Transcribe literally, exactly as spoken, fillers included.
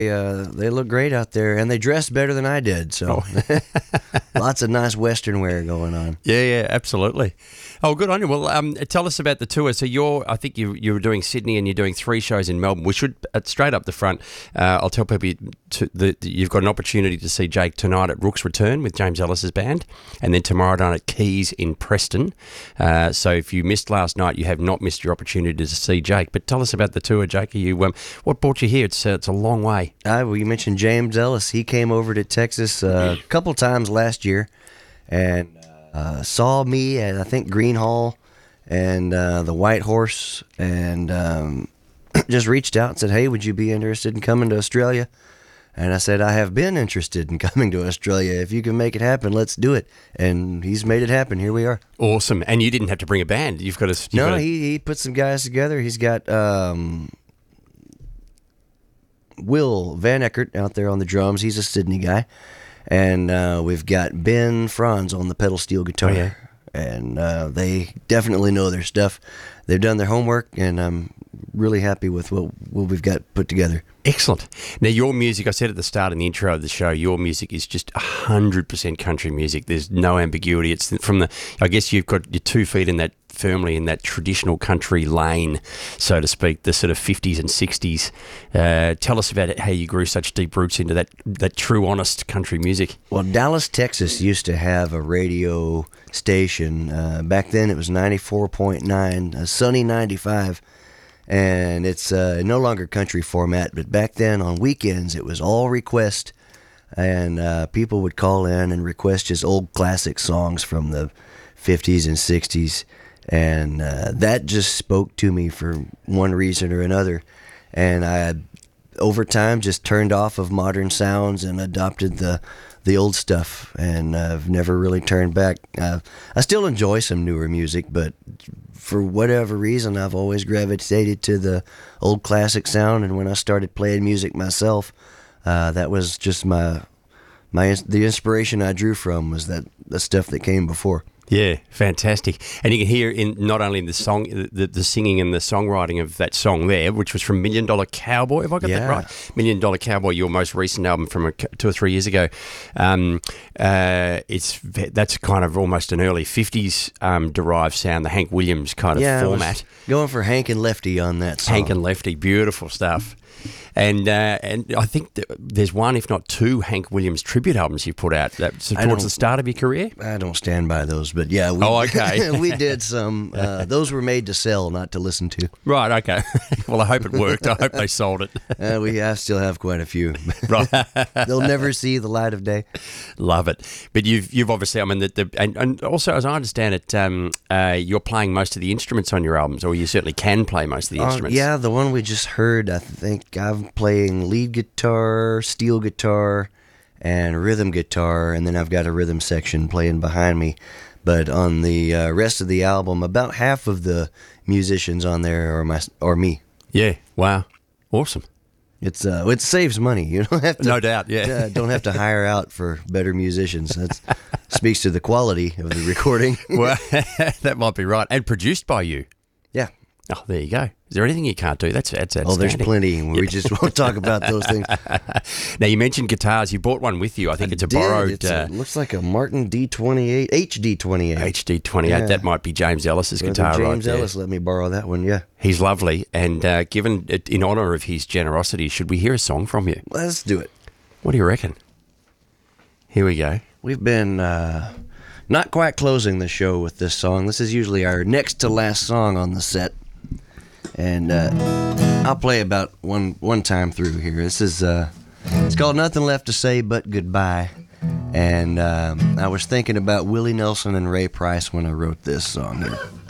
Uh, they look great out there, and they dressed better than I did. So, oh. Lots of nice Western wear going on. Yeah, yeah, absolutely. Oh, good on you. Well, um, tell us about the tour. So you're, I think you you were doing Sydney, and you're doing three shows in Melbourne. We should uh, straight up the front. Uh, I'll tell people to, the, you've got an opportunity to see Jake tonight at Rook's Return with James Ellis's band, and then tomorrow night at Keys in Preston. Uh, so if you missed last night, you have not missed your opportunity to see Jake. But tell us about the tour, Jake. Are you um, what brought you here? It's uh, it's a long way. Uh, well, you mentioned James Ellis. He came over to Texas uh, a couple times last year and uh, saw me at, I think, Green Hall and uh, the White Horse, and um, just reached out and said, hey, would you be interested in coming to Australia? And I said, I have been interested in coming to Australia. If you can make it happen, let's do it. And he's made it happen. Here we are. Awesome. And you didn't have to bring a band. You've got to... You've no, got to... He, he put some guys together. He's got... Um, Will Van Eckert out there on the drums. He's a Sydney guy. And uh, we've got Ben Franz on the pedal steel guitar. Oh, yeah. And uh, they definitely know their stuff. They've done their homework, and I'm really happy with what, what we've got put together. Excellent. Now, your music, I said at the start in the intro of the show, your music is just one hundred percent country music. There's no ambiguity. It's from the, I guess you've got your two feet in that, firmly in that traditional country lane, so to speak, the sort of fifties and sixties. Uh, tell us about it, how you grew such deep roots into that, that true, honest country music. Well, Dallas, Texas used to have a radio station. Uh, back then it was ninety-four point nine, a sunny ninety-five. And it's uh, no longer country format, but back then on weekends it was all request, and uh, people would call in and request just old classic songs from the fifties and sixties, and uh, that just spoke to me for one reason or another, and I, over time, just turned off of modern sounds and adopted the the old stuff, and I've never really turned back. Uh, I still enjoy some newer music, but for whatever reason, I've always gravitated to the old classic sound. And when I started playing music myself, uh, that was just my my the inspiration I drew from was that the stuff that came before. Yeah, fantastic. And you can hear in not only in the song, the, the singing and the songwriting of that song there, which was from Million Dollar Cowboy, have I got yeah. that right? Million Dollar Cowboy, your most recent album from a, two or three years ago. Um, uh, it's that's kind of almost an early fifties um, derived sound, the Hank Williams kind of yeah, format. Going for Hank and Lefty on that song. Hank and Lefty, beautiful stuff. And uh, and I think that there's one, if not two, Hank Williams tribute albums you put out that towards the start of your career. I don't stand by those, but yeah, we, oh, okay. we did some. Uh, those were made to sell, not to listen to. Right, okay. Well, I hope it worked. I hope they sold it. Uh, we I still have quite a few. Right. They'll never see the light of day. Love it. But you've you've obviously, I mean, the, the and, and also as I understand it, um, uh, you're playing most of the instruments on your albums, or you certainly can play most of the uh, instruments. Yeah, the one we just heard, I think I'm playing lead guitar, steel guitar, and rhythm guitar, and then I've got a rhythm section playing behind me. But on the uh, rest of the album, about half of the musicians on there are my are me. Yeah. Wow. Awesome. It's uh, it saves money. You don't have to. No doubt. Yeah. uh, don't have to hire out for better musicians. That speaks to the quality of the recording. Well, that might be right. And produced by you. Yeah. Oh, there you go. Is there anything you can't do? That's that's outstanding. Oh, there's plenty. We just won't talk about those things. Now, you mentioned guitars. You bought one with you. I think I it's a did. borrowed... It uh, looks like a Martin D twenty-eight, H D twenty-eight. H D twenty-eight. Yeah. That might be James Ellis's Brother guitar James right there. Ellis let me borrow that one, yeah. He's lovely. And uh, given it in honour of his generosity, should we hear a song from you? Let's do it. What do you reckon? Here we go. We've been uh, not quite closing the show with this song. This is usually our next to last song on the set. And uh, I'll play about one one time through here. This is uh, it's called Nothing Left to Say But Goodbye. And um, I was thinking about Willie Nelson and Ray Price when I wrote this song here.